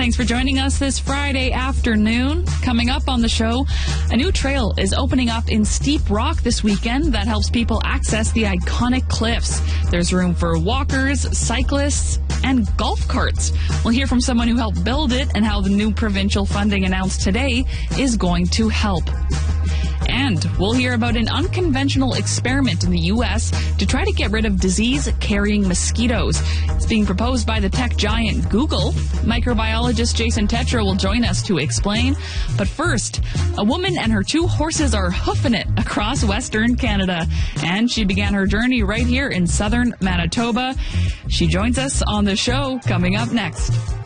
Thanks for joining us this Friday afternoon. Coming up on the show, a new trail is opening up in Steep Rock this weekend that helps people access the iconic cliffs. There's room for walkers, cyclists, and golf carts. We'll hear from someone who helped build it and how the new provincial funding announced today is going to help. And we'll hear about an unconventional experiment in the U.S. to try to get rid of disease-carrying mosquitoes. It's being proposed by the tech giant Google. Microbiologist Jason Tetra will join us to explain. But first, a woman and her 2 horses are hoofing it across Western Canada. And she began her journey right here in southern Manitoba. She joins us on the show coming up next.